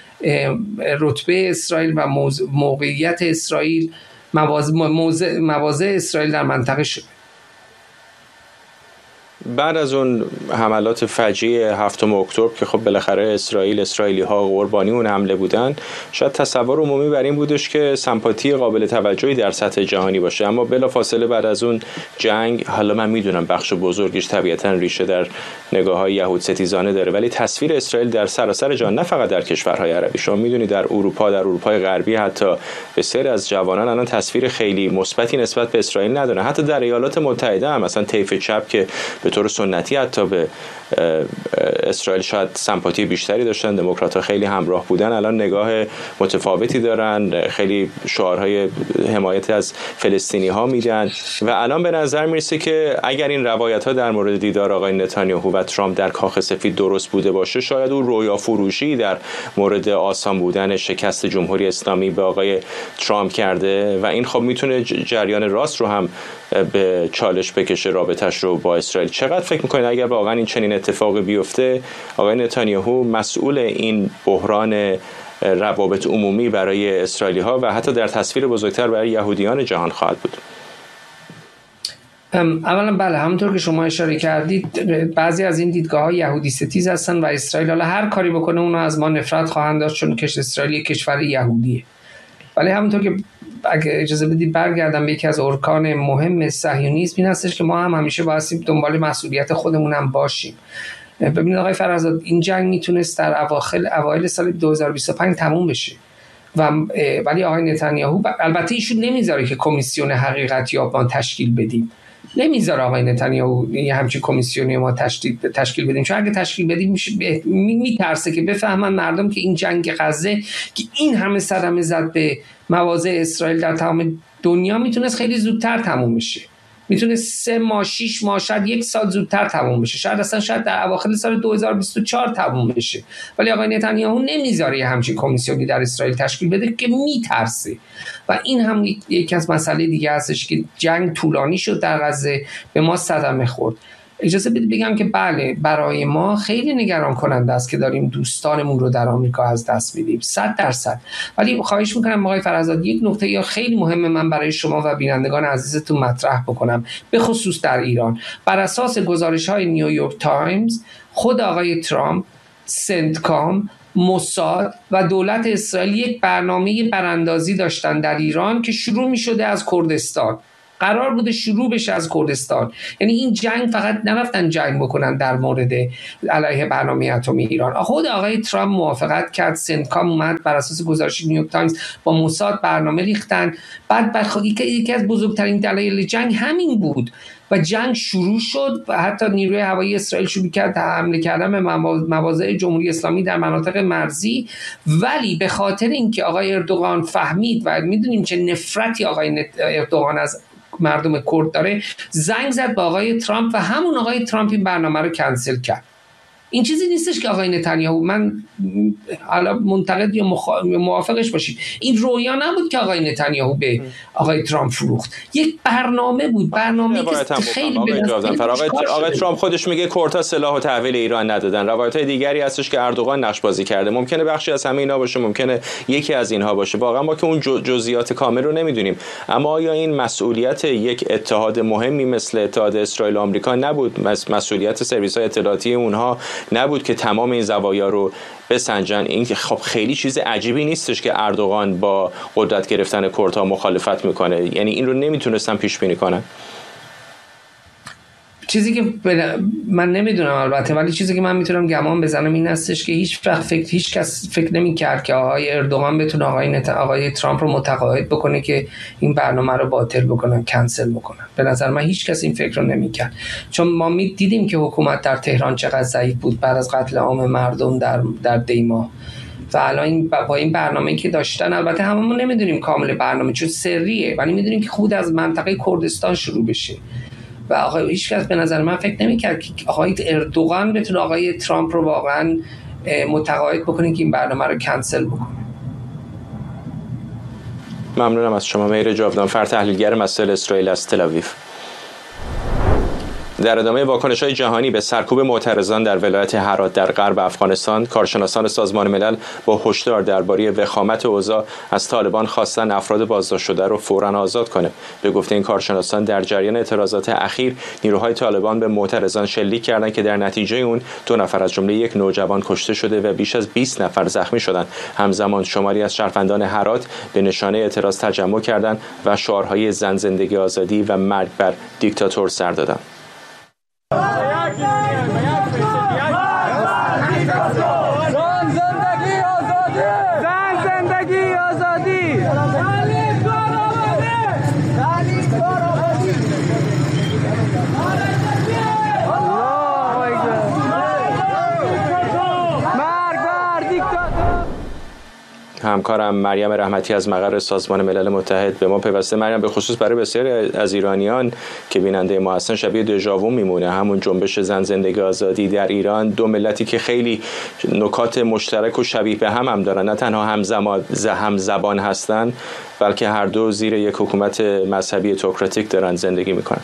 رتبه اسرائیل و موقعیت اسرائیل، مواضع اسرائیل در منطقه شد. بعد از اون حملات فجیع 7 اکتبر که خب بالاخره اسرائیلی‌ها قربانی اون حمله بودن، شاید تصور عمومی بر این بودش که سمپاتی قابل توجهی در سطح جهانی باشه، اما بلافاصله بعد از اون جنگ، حالا من میدونم بخش بزرگیش طبیعتاً ریشه در نگاه‌های یهود ستیزانه داره، ولی تصویر اسرائیل در سراسر جهان نه فقط در کشورهای عربی، شما میدونید در اروپای غربی حتی بسیاری از جوانان الان تصویر خیلی مثبتی نسبت به اسرائیل ندارن. حتی در ایالات متحده هم مثلا طیف چپ که به طور سنتی حتی به اسرائیل شاید سمپاتی بیشتری داشتن، دموکرات‌ها خیلی همراه بودن، الان نگاه متفاوتی دارن، خیلی شعارهای حمایت از فلسطینی‌ها میدن و الان به نظر میرسه که اگر این روایت‌ها در مورد دیدار آقای نتانیاهو و ترامپ در کاخ سفید درست بوده باشه، شاید اون رویا فروشی در مورد آسان بودن شکست جمهوری اسلامی به آقای ترامپ کرده و این خب میتونه جریان راست رو هم به چالش بکشه رابطش رو با اسرائیل. چقدر فکر میکنید اگر واقعا این چنین اتفاقی بیفته آقای نتانیاهو مسئول این بحران روابط عمومی برای اسرائیلی‌ها و حتی در تصویر بزرگتر برای یهودیان جهان خواهد بود؟ اولا بله، همونطور که شما اشاره کردید بعضی از این دیدگاه‌ها یهودی ستیز هستن و اسرائیل حالا هر کاری بکنه اونها از ما نفرت خواهند داشت چون اسرائیل یک کشور یهودیه. ولی همونطور که اگه اجازه بدید برگردم به یکی از ارکان مهم صهیونیسم این هستش که ما هم همیشه باید دنبال مسئولیت خودمون هم باشیم. ببینید آقای فرزاد، این جنگ میتونست در اوایل سال 2025 تموم بشه ولی آقای نتانیاهو البته ایشون نمیذاره که کمیسیون حقیقتیاب ما تشکیل بدیم، نمیذاره آقای نتانیاهو یه همچین کمیسیونی ما تشکیل بدیم، چون اگه تشکیل بدیم میترسه که بفهمن مردم که این جنگ غزه که این همه صدمه زد به مواضع اسرائیل در تمام دنیا میتونست خیلی زودتر تموم بشه، میتونه 3 ماه 6 ماه شاید 1 سال زودتر تموم بشه، شاید در اواخر سال 2024 تموم بشه، ولی آقای نتانیاهو نمیذاره یه همچین کمیسیونی در اسرائیل تشکیل بده که میترسه و این هم یکی از مسائل دیگه هستش که جنگ طولانی شد در غزه، به ما صدمه خورد. اجازه بدید بگم که بله، برای ما خیلی نگران کننده است که داریم دوستانمون رو در آمریکا از دست میدیم 100%. ولی خواهش میکنم آقای فرزاد یک نکته یا خیلی مهم من برای شما و بینندگان عزیزتون مطرح بکنم، به خصوص در ایران. بر اساس گزارش‌های نیویورک تایمز، خود آقای ترامپ، سنتکام، موساد و دولت اسرائیل یک برنامه براندازی داشتن در ایران که شروع می شده از کردستان. قرار بوده شروع بشه از کردستان. یعنی این جنگ فقط نرفتن جنگ بکنن در مورد علیه برنامه اتمی ایران. خود آقای ترامپ موافقت کرد، سنتکام اومد بر اساس گزارش نیویورک تایمز با موساد برنامه ریختن. بعد یکی از بزرگترین دلایل جنگ همین بود و جنگ شروع شد و حتی نیروی هوایی اسرائیل شروع کرد حمله کردن به مواضع جمهوری اسلامی در مناطق مرزی. ولی به خاطر اینکه آقای اردوغان فهمید و میدونیم چه نفرتی آقای اردوغان از مردم کرد داره، زنگ زد به آقای ترامپ و همون آقای ترامپ این برنامه رو کنسل کرد. این چیزی نیستش که آقای نتانیاهو، من حالا منتقد یا موافقش باشید، این رویا نبود که آقای نتانیاهو به آقای ترامپ فروخت. یک برنامه بود، برنامه‌ای که خیلی آقای ترامپ خودش میگه کردها سلاح و تحویل ایران ندادن. روایت‌های دیگری هستش که اردوغان نقش بازی کرده. ممکنه بخشی از همه اینا باشه، ممکنه یکی از اینها باشه. واقعا ما که اون جزئیات کامل رو نمیدونیم. اما آیا این مسئولیت یک اتحاد مهمی مثل اتحاد اسرائیل و آمریکا نبود؟ مسئولیت سرویس‌های اطلاعاتی اونها نبود که تمام این زوایا رو بسنجن؟ این که خب خیلی چیز عجیبی نیستش که اردوغان با قدرت گرفتن کردها مخالفت میکنه. یعنی این رو نمیتونستن پیش بینی کنن. چیزی که من نمیدونم البته، ولی چیزی که من میتونم گمان بزنم این هستش که هیچ کس فکر نمی‌کرد که آقای اردوغان بتونه آقای ترامپ رو متقاعد بکنه که این برنامه رو باطل بکنن، کنسل بکنن. به نظر من هیچ کس این فکر رو نمی‌کرد، چون ما دیدیم که حکومت در تهران چقدر ضعیف بود بعد از قتل عام مردم در دیما. و الان با این برنامه‌ای که داشتن، البته هممون نمیدونیم کامل برنامه چون سریه، ولی میدونیم که خود از منطقه کردستان شروع بشه. و آقای هیچکس به نظر من فکر نمی‌کرد که آقای اردوغان بتونه آقای ترامپ رو واقعا متقاعد بکنه که این برنامه رو کنسل بکنه. ممنونم از شما. مهر جاودانفر، تحلیلگر مسائل اسرائیل از تل‌آویو. در ادامه واکنش‌های جهانی به سرکوب معترضان در ولایت هرات در غرب افغانستان، کارشناسان سازمان ملل با هشدار درباره وخامت اوضاع از طالبان خواستن افراد بازداشت شده رو فوراً آزاد کنه. به گفته این کارشناسان، در جریان اعتراضات اخیر نیروهای طالبان به معترضان شلیک کردند که در نتیجه اون 2 نفر از جمله یک نوجوان کشته شده و بیش از 20 نفر زخمی شدند. همزمان شماری از شهروندان هرات به نشانه اعتراض تجمع کردند و شعارهای زن زندگی آزادی و مرگ بر دیکتاتور سر دادند. همکارم مریم رحمتی از مقر سازمان ملل متحد به ما پیوسته. مریم، به خصوص برای بسیاری از ایرانیان که بیننده ما هستن شبیه دژاوو میمونه همون جنبش زن زندگی آزادی در ایران. 2 ملتی که خیلی نکات مشترک و شبیه به هم دارن، نه تنها همزبان هستن بلکه هر دو زیر یک حکومت مذهبی تئوکراتیک دارن زندگی میکنن.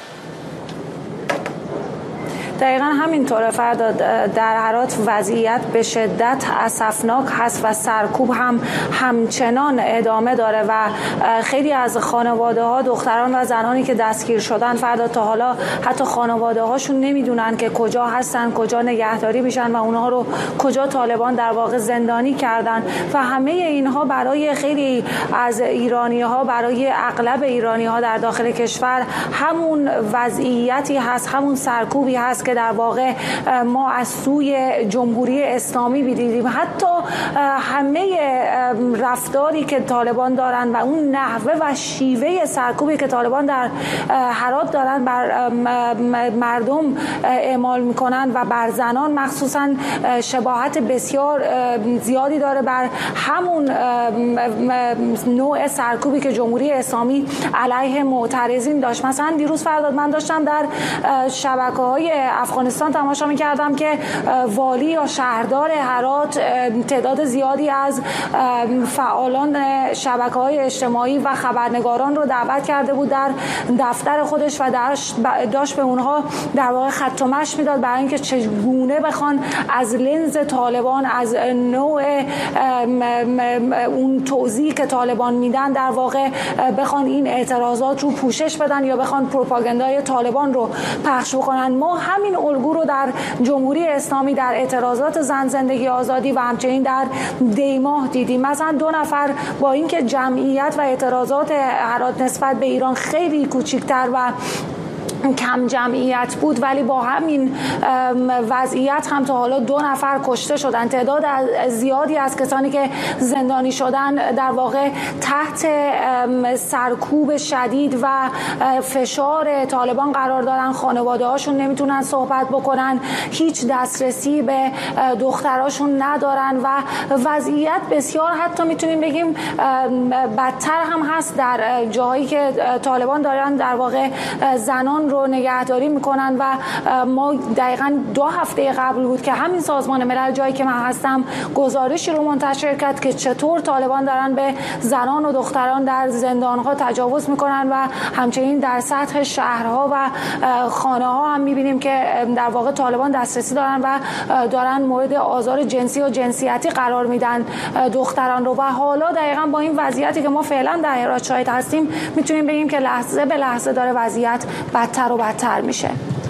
دقیقا همینطوره فرداد. در هرات وضعیت به شدت اسفناک هست و سرکوب هم همچنان ادامه داره و خیلی از خانواده ها، دختران و زنانی که دستگیر شدن فرداد، تا حالا حتی خانواده هاشون نمیدونن که کجا هستن، کجا نگهداری میشن و اونها رو کجا طالبان در واقع زندانی کردن. و همه اینها برای خیلی از ایرانی ها، برای اغلب ایرانی ها در داخل کشور همون وضعیتی هست، همون سرکوبی هست که در واقع ما از سوی جمهوری اسلامی دیدیم. حتی همه رفتاری که طالبان دارن و اون نحوه و شیوه سرکوبی که طالبان در هرات دارن بر مردم اعمال میکنن و بر زنان مخصوصا شباهت بسیار زیادی داره بر همون نوع سرکوبی که جمهوری اسلامی علیه معترضین داشت. مثلا دیروز فرداد من داشتم در شبکه‌های افغانستان تماشا می‌کردم که والی یا شهردار هرات تعداد زیادی از فعالان شبکه‌های اجتماعی و خبرنگاران رو دعوت کرده بود در دفتر خودش و داشت به اونها در واقع خط و مشی میداد برای اینکه چگونه بخوان از لنز طالبان، از نوع اون توضیحی که طالبان میدن در واقع بخوان این اعتراضات رو پوشش بدن یا بخوان پروپاگاندای طالبان رو پخش بکنن. ما همین الگو رو در جمهوری اسلامی در اعتراضات زن، زندگی، آزادی و همچنین در دیماه دیدیم. مثلا 2 نفر با اینکه جمعیت و اعتراضات هرات نسبت به ایران خیلی کوچکتر و کم جمعیت بود، ولی با همین وضعیت هم تا حالا 2 نفر کشته شدن. تعداد زیادی از کسانی که زندانی شدن در واقع تحت سرکوب شدید و فشار طالبان قرار دارن. خانواده هاشون نمیتونن صحبت بکنن، هیچ دسترسی به دختراشون ندارن و وضعیت بسیار حتی میتونیم بگیم بدتر هم هست در جاهایی که طالبان دارن در واقع زنان رو نگهداری میکنن و ما دقیقاً 2 هفته قبل بود که همین سازمان ملل جایی که من هستم گزارشی رو منتشر کرد که چطور طالبان دارن به زنان و دختران در زندانها تجاوز میکنن و همچنین در سطح شهرها و خانه ها هم میبینیم که در واقع طالبان دسترسی دارن و دارن مورد آزار جنسی و جنسیتی قرار میدن دختران رو. و حالا دقیقاً با این وضعیتی که ما فعلا در هرات شاهد هستیم میتونیم بگیم که لحظه به لحظه داره وضعیت بدتر و بدتر میشه.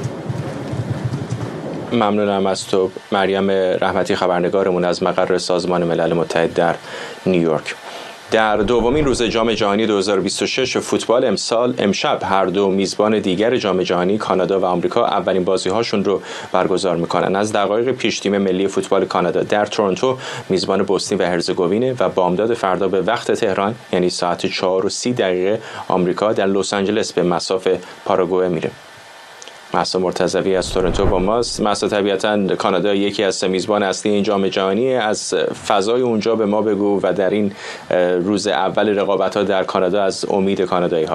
ممنونم از تو مریم رحمتی، خبرنگارمون از مقر سازمان ملل متحد در نیویورک. در دومین روز جام جهانی 2026 فوتبال امشب هر دو میزبان دیگر جام جهانی کانادا و آمریکا اولین بازی‌هاشون رو برگزار می‌کنن. از دقایق پیش تیم ملی فوتبال کانادا در تورنتو میزبان بوسنی و هرزگوین و بامداد فردا به وقت تهران یعنی ساعت 4:30 آمریکا در لس آنجلس به مصاف پاراگوئه میره. مهسا مرتضوی از تورنتو با ماست. مهسا، طبیعتاً کانادا یکی از 3 میزبان اصلی این جام جهانی، از فضای اونجا به ما بگو و در این روز اول رقابت‌ها در کانادا از امید کانادایی‌ها.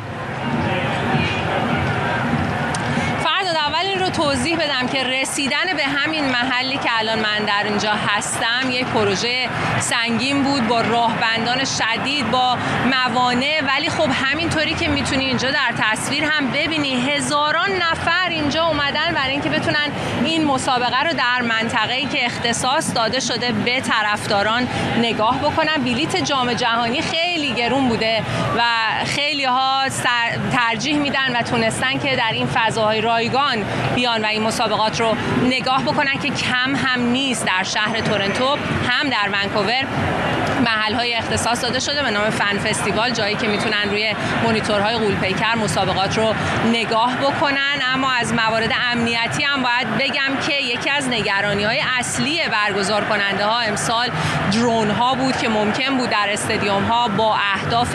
توضیح بدم که رسیدن به همین محلی که الان من در اینجا هستم یک پروژه سنگین بود با راهبندان شدید، با موانع، ولی خب همینطوری که میتونی اینجا در تصویر هم ببینی هزاران نفر اینجا اومدن برای اینکه بتونن این مسابقه رو در منطقه‌ای که اختصاص داده شده به طرفداران نگاه بکنن. بلیت جام جهانی خیلی گرون بوده و خیلی ها ترجیح میدن و تونستن که در این فضاهای رایگان بیان و این مسابقات رو نگاه بکنن که کم هم نیست. در شهر تورنتو هم در ونکوور محل‌های اختصاص داده شده به نام فن فستیوال، جایی که میتونن روی مانیتورهای غول‌پیکر مسابقات رو نگاه بکنن. اما از موارد امنیتی هم باید بگم که یکی از نگرانی‌های اصلی برگزار کننده ها امسال درون ها بود که ممکن بود در استادیوم ها با اهداف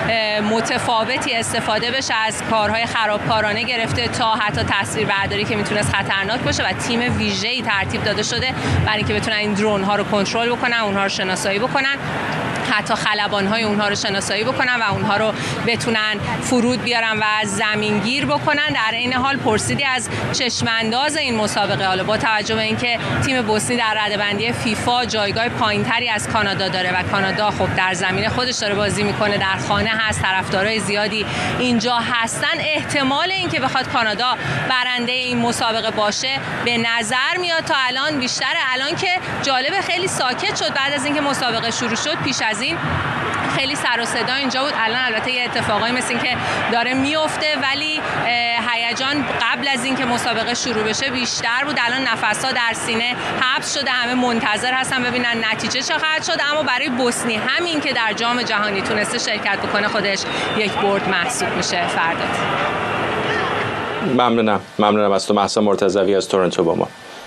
متفاوتی استفاده بشه، از کارهای خرابکارانه گرفته تا حتی تصویربرداری که میتونست خطرناک باشه و تیم ویژه‌ای ترتیب داده شده برای اینکه بتونن این درون ها رو کنترل بکنن، اونها رو شناسایی بکنن، حتی خلبان‌های اونها رو شناسایی بکنن و اونها رو بتونن فرود بیارن و زمینگیر بکنن. در این حال پرسیدی از چشمانداز این مسابقه، حالا با توجه به اینکه تیم بوسنی در رده‌بندی فیفا جایگاه پایینتری از کانادا داره و کانادا خب در زمین خودش داره بازی میکنه، در خانه هست، طرفدارای زیادی اینجا هستن، احتمال اینکه بخواد کانادا برنده این مسابقه باشه به نظر میاد تا الان بیشتره. الان که جالب خیلی ساکت شد بعد از اینکه مسابقه شروع شد، پیش از این خیلی سر و صدا اینجا بود. الان البته یه اتفاقایی مثل این که داره میفته، ولی هیجان قبل از اینکه مسابقه شروع بشه بیشتر بود. الان نفس‌ها در سینه حبس شده، همه منتظر هستن ببینن نتیجه چه خواهد شد. اما برای بوسنی همین که در جام جهانی تونسته شرکت بکنه خودش یک برد محسوب میشه. فرداد ممنونم از تو مهسا مرتضوی از تورنتو با ما.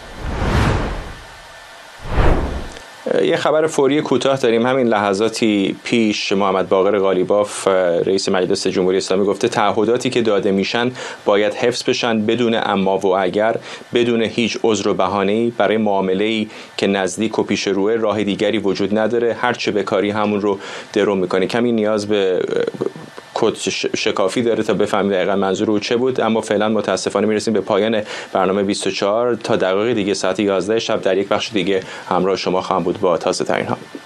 یه خبر فوری کوتاه داریم. همین لحظاتی پیش محمد باقر قالیباف رئیس مجلس جمهوری اسلامی گفته تعهداتی که داده میشن باید حفظ بشن بدون اما و اگر، بدون هیچ عذر و بهانه‌ای. برای معامله‌ای که نزدیک و پیش روه راه دیگری وجود نداره، هر چه بکاری همون رو درو میکنه. کمی نیاز به کد شکافی داره تا بفهمیم دقیقاً منظور او چه بود. اما فعلا متاسفانه میرسیم به پایان برنامه 24. تا دقایق دیگه ساعت 11 شب در یک بخش دیگه همراه شما خواهم بود با تازه ترین ها.